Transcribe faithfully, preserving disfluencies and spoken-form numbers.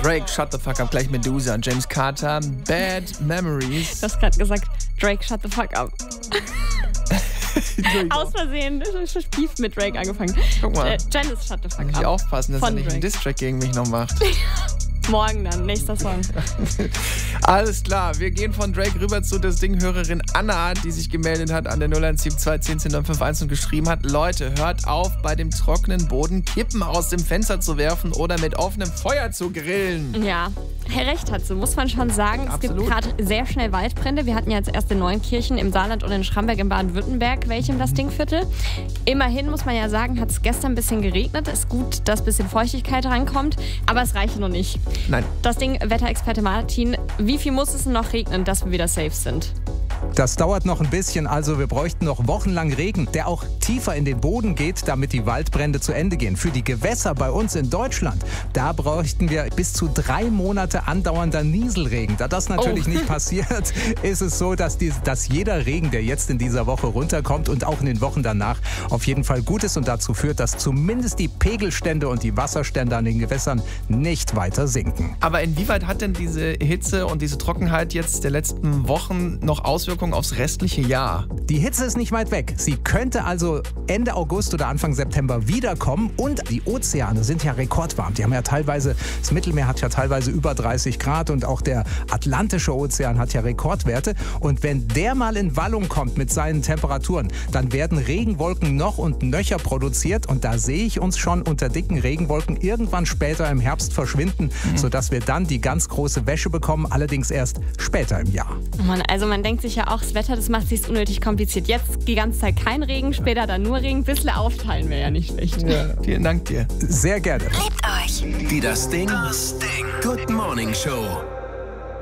Drake, Shut the Fuck Up, gleich Medusa, James Carter, Bad Memories. Du hast gerade gesagt, Drake, shut the fuck up. Aus Versehen, Beef mit Drake angefangen. Guck mal. Äh, Janice, shut the fuck Muss up. ich aufpassen, dass Von er nicht Drake. einen Distrack gegen mich noch macht. Morgen dann, nächster Song. Alles klar, wir gehen von Drake rüber zu das Ding-Hörerin Anna, die sich gemeldet hat an der null eins sieben zwei zehn zehn neun fünf eins und geschrieben hat: Leute, hört auf, bei dem trockenen Boden Kippen aus dem Fenster zu werfen oder mit offenem Feuer zu grillen. Ja, recht hat sie, muss man schon sagen. Es Absolut. gibt gerade sehr schnell Waldbrände. Wir hatten ja jetzt erst in Neunkirchen im Saarland und in Schramberg im Baden-Württemberg welche im Das Dingviertel. Immerhin muss man ja sagen, hat es gestern ein bisschen geregnet. Ist gut, dass ein bisschen Feuchtigkeit rankommt, aber es reicht noch nicht. Nein. Das Ding, Wetterexperte Martin, wie viel muss es denn noch regnen, dass wir wieder safe sind? Das dauert noch ein bisschen, also wir bräuchten noch wochenlang Regen, der auch tiefer in den Boden geht, damit die Waldbrände zu Ende gehen. Für die Gewässer bei uns in Deutschland, da bräuchten wir bis zu drei Monate andauernder Nieselregen. Da das natürlich Oh. nicht passiert, ist es so, dass, die, dass jeder Regen, der jetzt in dieser Woche runterkommt und auch in den Wochen danach, auf jeden Fall gut ist und dazu führt, dass zumindest die Pegelstände und die Wasserstände an den Gewässern nicht weiter sinken. Aber inwieweit hat denn diese Hitze und diese Trockenheit jetzt der letzten Wochen noch Auswirkungen aufs restliche Jahr? Die Hitze ist nicht weit weg. Sie könnte also Ende August oder Anfang September wiederkommen. Und die Ozeane sind ja rekordwarm. Die haben ja teilweise, das Mittelmeer hat ja teilweise über dreißig Grad und auch der Atlantische Ozean hat ja Rekordwerte. Und wenn der mal in Wallung kommt mit seinen Temperaturen, dann werden Regenwolken noch und nöcher produziert. Und da sehe ich uns schon unter dicken Regenwolken irgendwann später im Herbst verschwinden, mhm. sodass wir dann die ganz große Wäsche bekommen, allerdings erst später im Jahr. Oh Mann, also man denkt sich ja auch, das Wetter, das macht sich unnötig kompliziert. Jetzt die ganze Zeit kein Regen, später dann nur Regen. Ein bisschen aufteilen wäre ja nicht schlecht. Ja, vielen Dank dir. Sehr gerne. Liebt euch. Die Das Ding, das Ding. Good Morning Show.